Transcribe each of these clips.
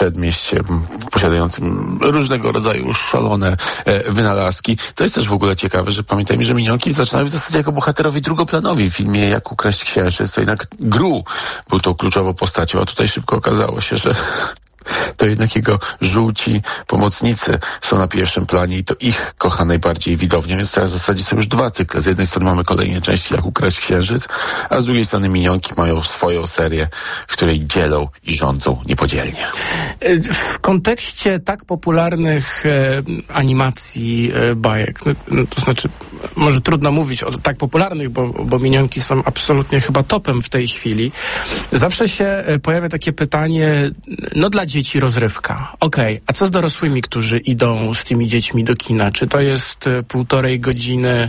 przedmieść posiadającym różnego rodzaju szalone wynalazki. To jest też w ogóle ciekawe, że pamiętajmy, że Minionki zaczynały w zasadzie jako bohaterowie drugoplanowi w filmie Jak ukraść księżyc. To jednak Gru był tą kluczową postacią, a tutaj szybko okazało się, że to jednak jego żółci pomocnicy są na pierwszym planie i to ich kocha najbardziej widownia, więc teraz w zasadzie są już dwa cykle. Z jednej strony mamy kolejne części Jak ukraść księżyc, a z drugiej strony Minionki mają swoją serię, w której dzielą i rządzą niepodzielnie. W kontekście tak popularnych animacji, bajek, to znaczy może trudno mówić o tak popularnych, bo Minionki są absolutnie chyba topem w tej chwili. Zawsze się pojawia takie pytanie, no dla dzieci rozrywka. Okej, a co z dorosłymi, którzy idą z tymi dziećmi do kina? Czy to jest 1,5 godziny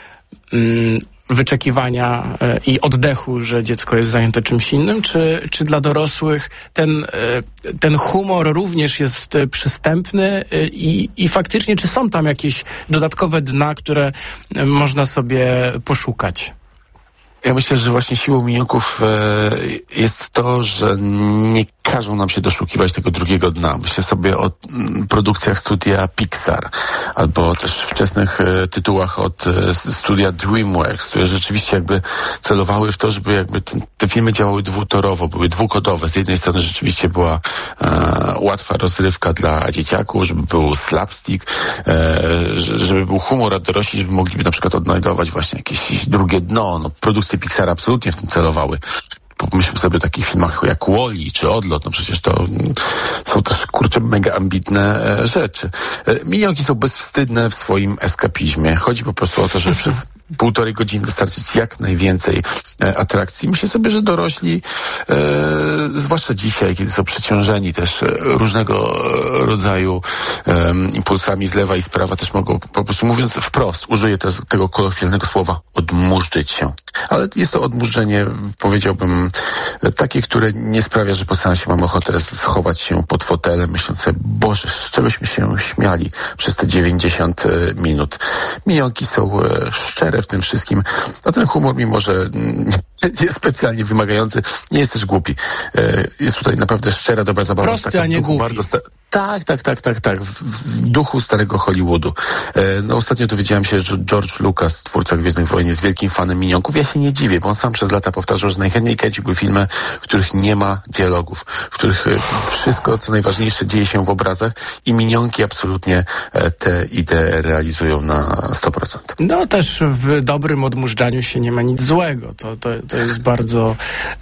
wyczekiwania i oddechu, że dziecko jest zajęte czymś innym, czy dla dorosłych ten humor również jest przystępny i faktycznie, czy są tam jakieś dodatkowe dna, które można sobie poszukać? Ja myślę, że właśnie siłą Minionków jest to, że nie każą nam się doszukiwać tego drugiego dna. Myślę sobie o produkcjach studia Pixar, albo też wczesnych tytułach od studia DreamWorks, które rzeczywiście jakby celowały w to, żeby jakby te filmy działały dwutorowo, były dwukodowe. Z jednej strony rzeczywiście była łatwa rozrywka dla dzieciaków, żeby był slapstick, żeby był humor, a dorośli, żeby mogliby na przykład odnajdować właśnie jakieś drugie dno. No, produkcje Pixar absolutnie w tym celowały. Pomyślmy sobie o takich filmach jak Wall-E czy Odlot, no przecież to są też, mega ambitne rzeczy. Minionki są bezwstydne w swoim eskapizmie. Chodzi po prostu o to, że przez 1,5 godziny dostarczyć jak najwięcej atrakcji. Myślę sobie, że dorośli, zwłaszcza dzisiaj, kiedy są przeciążeni też różnego rodzaju impulsami z lewa i z prawa, też mogą, po prostu mówiąc wprost, użyję tego kolokwialnego słowa, odmurzyć się. Ale jest to odmurzenie, powiedziałbym, takie, które nie sprawia, że po seansie mamy ochotę schować się pod fotelem, myśląc sobie, Boże, z czegośmy się śmiali przez te 90 minut. Minionki są szczere w tym wszystkim, a ten humor, mimo że jest specjalnie wymagający, nie jest też głupi. Jest tutaj naprawdę szczera, dobra zabawa. Prosty, a nie głupi. Tak. W duchu starego Hollywoodu. No ostatnio dowiedziałem się, że George Lucas, twórca Gwiezdnych Wojen, jest wielkim fanem Minionków. Ja się nie dziwię, bo on sam przez lata powtarzał, że najchętniej kręciłby filmy, w których nie ma dialogów, w których wszystko, co najważniejsze, dzieje się w obrazach i Minionki absolutnie te idee realizują na 100%. No też w dobrym odmurzaniu się nie ma nic złego. To jest bardzo,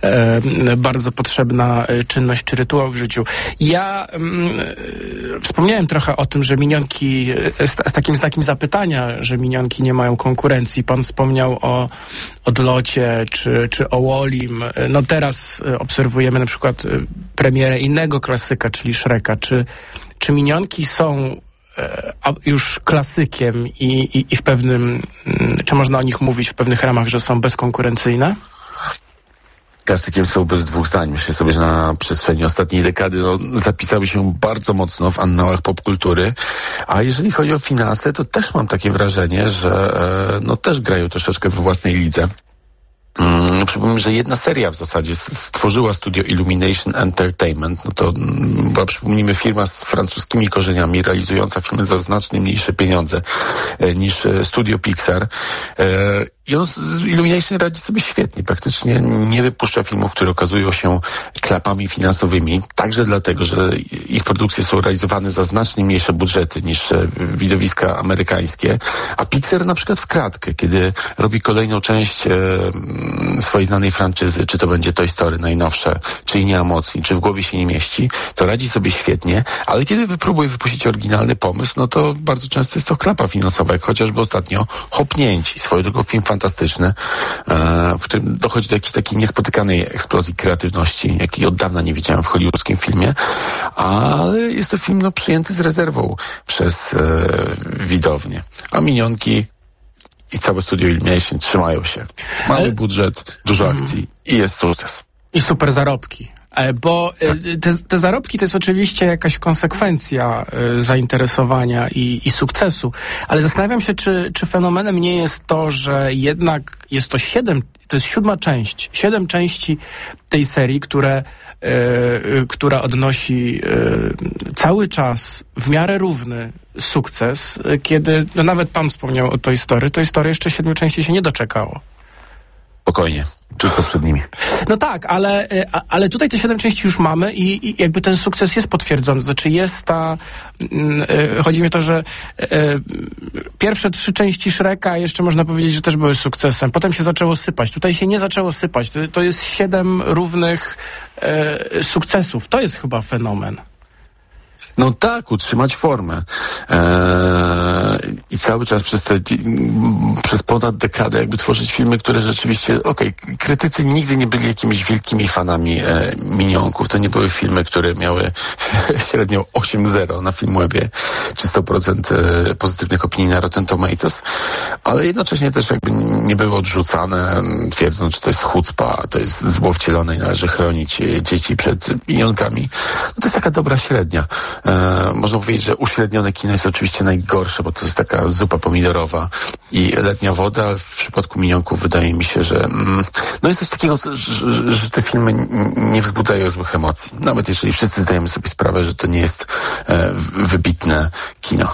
bardzo potrzebna czynność czy rytuał w życiu. Ja wspomniałem trochę o tym, że Minionki, z takim znakiem zapytania, że Minionki nie mają konkurencji. Pan wspomniał o Odlocie czy o Wall-im. No teraz obserwujemy na przykład premierę innego klasyka, czyli Shreka. Czy Minionki są już klasykiem i w pewnym, czy można o nich mówić w pewnych ramach, że są bezkonkurencyjne? Klasykiem są bez dwóch zdań. Myślę sobie, że na przestrzeni ostatniej dekady zapisały się bardzo mocno w annałach popkultury. A jeżeli chodzi o finanse, to też mam takie wrażenie, że też grają troszeczkę we własnej lidze. Przypomnę, że jedna seria w zasadzie stworzyła studio Illumination Entertainment. No to była, przypomnijmy, firma z francuskimi korzeniami, realizująca filmy za znacznie mniejsze pieniądze niż studio Pixar. I on z Illumination radzi sobie świetnie. Praktycznie nie wypuszcza filmów, które okazują się klapami finansowymi. Także dlatego, że ich produkcje są realizowane za znacznie mniejsze budżety niż widowiska amerykańskie. A Pixar na przykład w kratkę, kiedy robi kolejną część swojej znanej franczyzy, czy to będzie Toy Story najnowsze, czy Nie ma mocy, czy W głowie się nie mieści, to radzi sobie świetnie. Ale kiedy wypróbuje wypuścić oryginalny pomysł, no to bardzo często jest to klapa finansowa, jak chociażby ostatnio Hopnięci. Swoją drogą film fantastyczny, w którym dochodzi do jakiejś takiej niespotykanej eksplozji kreatywności, jakiej od dawna nie widziałem w hollywoodzkim filmie, ale jest to film przyjęty z rezerwą przez widownię. A Minionki i całe studio Illumination trzymają się. Mały budżet, dużo akcji i jest sukces. I super zarobki. Bo te zarobki to jest oczywiście jakaś konsekwencja zainteresowania i sukcesu, ale zastanawiam się, czy fenomenem nie jest to, że jednak jest to 7 część, 7 części tej serii, która odnosi cały czas w miarę równy sukces, kiedy nawet pan wspomniał o Toy Story jeszcze 7 części się nie doczekało. Spokojnie, wszystko przed nimi. No tak, ale tutaj te 7 części już mamy i jakby ten sukces jest potwierdzony. Znaczy chodzi mi o to, że pierwsze 3 części Shreka jeszcze można powiedzieć, że też były sukcesem. Potem się zaczęło sypać. Tutaj się nie zaczęło sypać. To jest 7 równych sukcesów. To jest chyba fenomen. No tak, utrzymać formę. I cały czas przez ponad dekadę jakby tworzyć filmy, które rzeczywiście, krytycy nigdy nie byli jakimiś wielkimi fanami minionków. To nie były filmy, które miały średnio 8.0 na Filmwebie, czy 100% pozytywnych opinii na Rotten Tomatoes, ale jednocześnie też jakby nie były odrzucane, twierdząc, że to jest chucpa, to jest zło wcielone i należy chronić dzieci przed minionkami. No to jest taka dobra średnia. Można powiedzieć, że uśrednione kino jest oczywiście najgorsze, bo to jest taka zupa pomidorowa i letnia woda, ale w przypadku minionków wydaje mi się, że jest coś takiego, że te filmy nie wzbudzają złych emocji. Nawet jeżeli wszyscy zdajemy sobie sprawę, że to nie jest wybitne kino.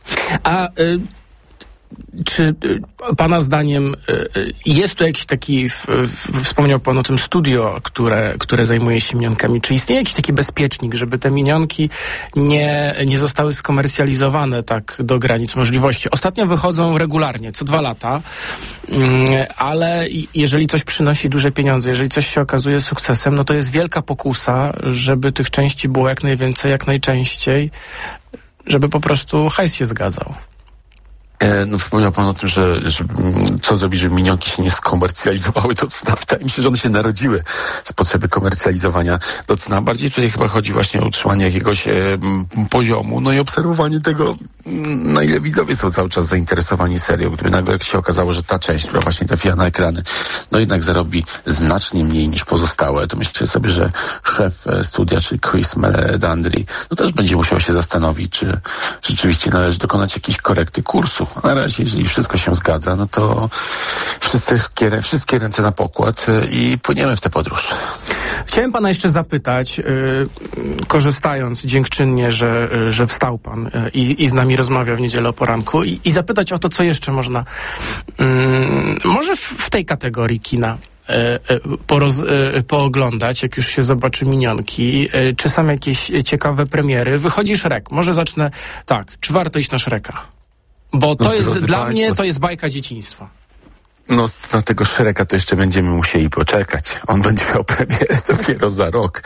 Czy pana zdaniem jest tu jakiś taki, wspomniał pan o tym studio, które zajmuje się minionkami, czy istnieje jakiś taki bezpiecznik, żeby te minionki nie zostały skomercjalizowane tak do granic możliwości? Ostatnio wychodzą regularnie, co 2 lata, ale jeżeli coś przynosi duże pieniądze, jeżeli coś się okazuje sukcesem, no to jest wielka pokusa, żeby tych części było jak najwięcej, jak najczęściej, żeby po prostu hajs się zgadzał. Wspomniał pan o tym, że co zrobić, żeby minionki się nie skomercjalizowały do cna. Wydaje mi się, że one się narodziły z potrzeby komercjalizowania do cna. Bardziej tutaj chyba chodzi właśnie o utrzymanie jakiegoś poziomu, i obserwowanie tego, na ile widzowie są cały czas zainteresowani serią. Gdyby nagle się okazało, że ta część, która właśnie trafiła na ekrany, jednak zarobi znacznie mniej niż pozostałe, to myślę sobie, że szef studia, czyli Chris Meledandri, też będzie musiał się zastanowić, czy rzeczywiście należy dokonać jakiejś korekty kursu. Na razie, jeżeli wszystko się zgadza, to wszystkie ręce na pokład i płyniemy w tę podróż. Chciałem pana jeszcze zapytać, korzystając dziękczynnie, że wstał pan i z nami rozmawia w niedzielę o poranku i zapytać o to, co jeszcze można może w tej kategorii kina pooglądać, jak już się zobaczy minionki, czy są jakieś ciekawe premiery. Wychodzi Shrek. Może zacznę tak. Czy warto iść na Shreka? Bo to jest dla mnie to jest bajka dzieciństwa. Na tego Shreka to jeszcze będziemy musieli poczekać. On będzie miał premierę dopiero za rok.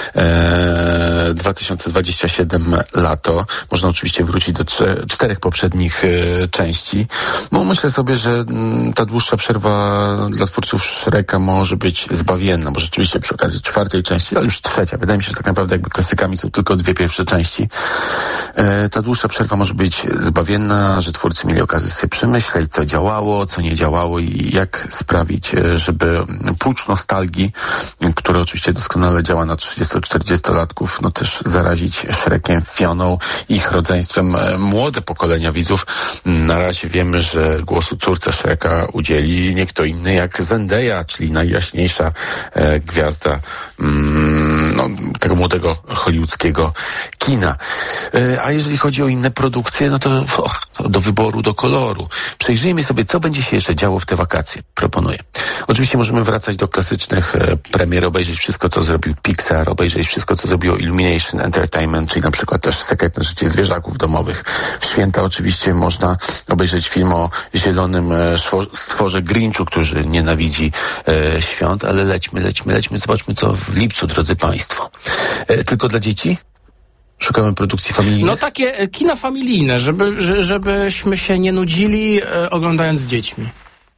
2027 lato. Można oczywiście wrócić do 4 poprzednich części. Myślę sobie, że ta dłuższa przerwa dla twórców Shreka może być zbawienna, bo rzeczywiście przy okazji 4 części, ale już 3. Wydaje mi się, że tak naprawdę jakby klasykami są tylko 2 pierwsze części. Ta dłuższa przerwa może być zbawienna, że twórcy mieli okazję sobie przemyśleć, co działało, co nie działało i jak sprawić, żeby pucz nostalgii, który oczywiście doskonale działa na 30-40-latków, też zarazić Shrekiem, Fioną i ich rodzeństwem młode pokolenia widzów. Na razie wiemy, że głosu córce Shreka udzieli nie kto inny jak Zendaya, czyli najjaśniejsza gwiazda tego młodego hollywoodzkiego kina. A jeżeli chodzi o inne produkcje, to do wyboru, do koloru. Przejrzyjmy sobie, co będzie się jeszcze działo w te wakacje. Proponuję. Oczywiście możemy wracać do klasycznych premier, obejrzeć wszystko, co zrobił Pixar, obejrzeć wszystko, co zrobiło Illumination Entertainment, czyli na przykład też Sekretne życie zwierzaków domowych. W święta oczywiście można obejrzeć film o zielonym stworze Grinchu, który nienawidzi świąt, ale lećmy, zobaczmy, co w lipcu, drodzy Państwo. Tylko dla dzieci? Szukamy produkcji familijnych? Takie kina familijne, żebyśmy się nie nudzili oglądając z dziećmi.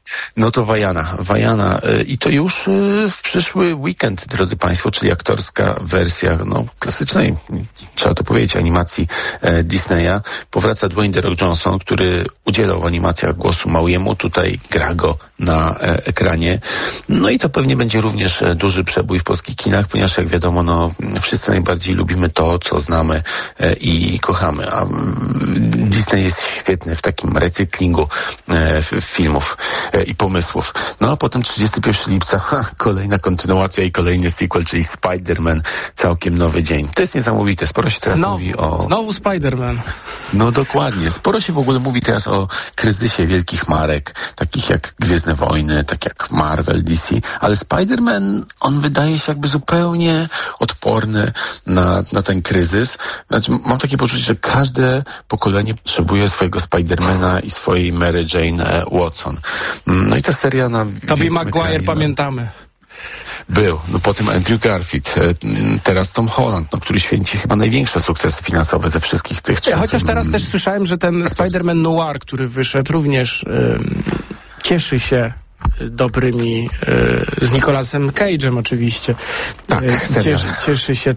No to Wajana. I to już w przyszły weekend, drodzy Państwo, czyli aktorska wersja, klasycznej, trzeba to powiedzieć, animacji Disneya. Powraca Dwayne The Rock Johnson, który udzielał w animacjach głosu Mauiemu. Tutaj gra go na ekranie. No i to pewnie będzie również duży przebój w polskich kinach, ponieważ jak wiadomo, wszyscy najbardziej lubimy to, co znamy i kochamy. A Disney jest świetny w takim recyklingu filmów i pomysłów. No a potem 31 lipca kolejna kontynuacja i kolejny sequel, czyli Spider-Man, całkiem nowy dzień. To jest niesamowite. Sporo się teraz mówi o... Znowu Spider-Man. No dokładnie. Sporo się w ogóle mówi teraz o kryzysie wielkich marek, takich jak Gwiezdne Wojny, tak jak Marvel, DC, ale Spider-Man, on wydaje się jakby zupełnie odporny na ten kryzys. Znaczy, mam takie poczucie, że każde pokolenie potrzebuje swojego Spidermana i swojej Mary Jane Watson. No i ta seria na... Tobey Maguire pamiętamy. Był. Potem Andrew Garfield, teraz Tom Holland, który święci chyba największe sukcesy finansowe ze wszystkich tych trzech. Chociaż teraz też słyszałem, że ten Spider-Man Noir, który wyszedł, również cieszy się dobrymi, z Nicolasem Cage'em oczywiście. Tak, cieszy się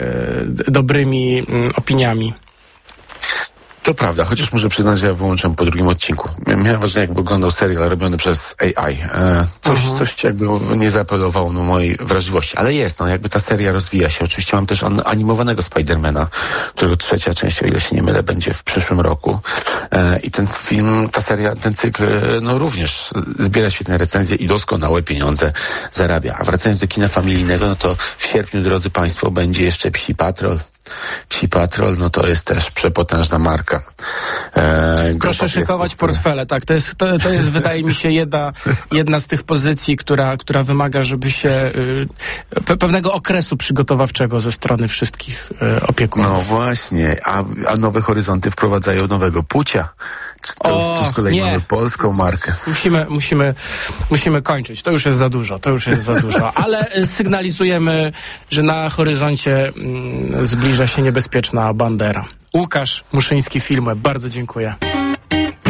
dobrymi opiniami. To prawda, chociaż muszę przyznać, że ja wyłączyłem po drugim odcinku. Miałem wrażenie, jakby oglądał serial robiony przez AI. Coś jakby nie zaapelowało na mojej wrażliwości. Ale jest, jakby ta seria rozwija się. Oczywiście mam też animowanego Spidermana, którego trzecia część, o ile się nie mylę, będzie w przyszłym roku. I ten film, ta seria, ten cykl, również zbiera świetne recenzje i doskonałe pieniądze zarabia. A wracając do kina familijnego, to w sierpniu, drodzy Państwo, będzie jeszcze Psi Patrol. Psi Patrol, to jest też przepotężna marka. Proszę szykować portfele, tak. To jest wydaje mi się, jedna z tych pozycji, która wymaga, żeby się pewnego okresu przygotowawczego ze strony wszystkich opiekunów. No właśnie, a Nowe Horyzonty wprowadzają nowego Pucia. To z kolei mamy polską markę. Musimy kończyć. To już jest za dużo. Ale sygnalizujemy, że na horyzoncie zbliża się niebezpieczna bandera. Łukasz Muszyński, Filmweb. Bardzo dziękuję.